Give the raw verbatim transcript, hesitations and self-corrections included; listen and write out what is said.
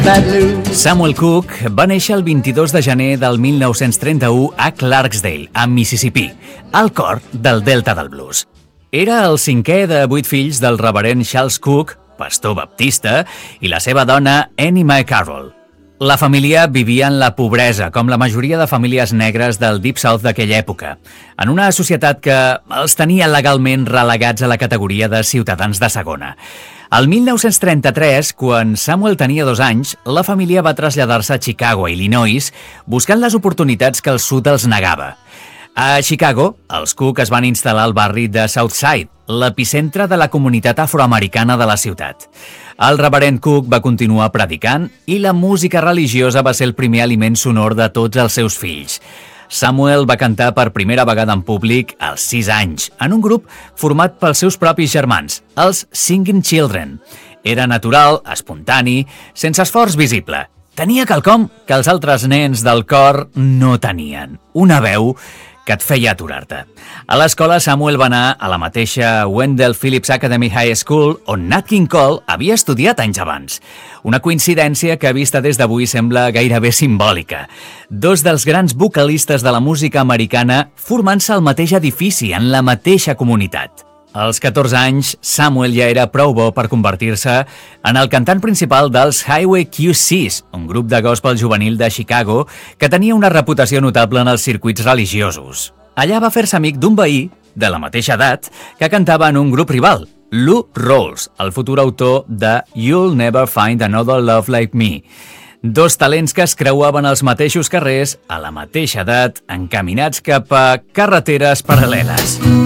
Samuel Cooke va néixer el vint-i-dos de gener del mil nou-cents trenta-u a Clarksdale, a Mississippi, al cor del Delta del Blues. Era el cinquè de vuit fills del reverend Charles Cooke, pastor baptista, i la seva dona Annie Mae Carroll. La família vivia en la pobresa, com la majoria de famílies negres del Deep South d'aquella època, en una societat que els tenia legalment relegats a la categoria de ciutadans de segona. El mil nou-cents trenta-tres, quan Samuel tenia dos anys, la família va traslladar-se a Chicago, a Illinois, buscant les oportunitats que el sud els negava. A Chicago, els Cook es van instal·lar al barri de Southside, l'epicentre de la comunitat afroamericana de la ciutat. El reverend Cook va continuar predicant i la música religiosa va ser el primer aliment sonor de tots els seus fills. Samuel va cantar per primera vegada en públic als sis anys, en un grup format pels seus propis germans, els Singing Children. Era natural, espontani, sense esforç visible. Tenia quelcom que els altres nens del cor no tenien, una veu que et feia aturar-te. A l'escola, Samuel va anar a la mateixa Wendell Phillips Academy High School, on Nat King Cole havia estudiat anys abans. Una coincidència que, vista des d'avui, sembla gairebé simbòlica. Dos dels grans vocalistes de la música americana formant-se al mateix edifici, en la mateixa comunitat. Als catorze anys, Samuel ja era prou bo per convertir-se en el cantant principal dels Highway Q Cs, un grup de gospel juvenil de Chicago que tenia una reputació notable en els circuits religiosos. Allà va fer-se amic d'un veí, de la mateixa edat, que cantava en un grup rival, Lou Rawls, el futur autor de You'll Never Find Another Love Like Me. Dos talents que es creuaven als mateixos carrers, a la mateixa edat, encaminats cap a carreteres paral·leles.